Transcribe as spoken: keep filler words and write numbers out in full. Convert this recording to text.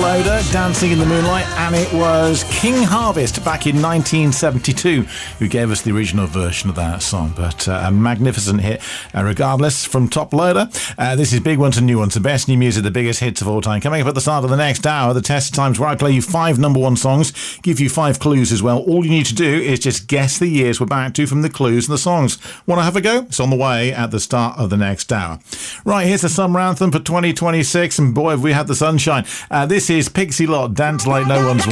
Loader, Dancing in the Moonlight, and it was King Harvest back in nineteen seventy-two who gave us the original version of that song, but uh, a magnificent hit uh, regardless from Top Loader. Uh, this is Big Ones and New Ones, the best new music, the biggest hits of all time. Coming up at the start of the next hour, the test times where I play you five number one songs, give you five clues as well. All you need to do is just guess the years we're back to from the clues and the songs. Want to have a go? It's on the way at the start of the next hour. Right, here's the summer anthem for twenty twenty-six, and boy have we had the sunshine. Uh, this is Pixie Lott, Dance Like No One's